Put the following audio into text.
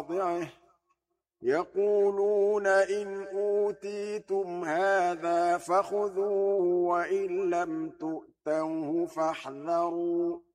مواضعه يقولون إن أوتيتم هذا فخذوه وإن لم تؤتوه فاحذروا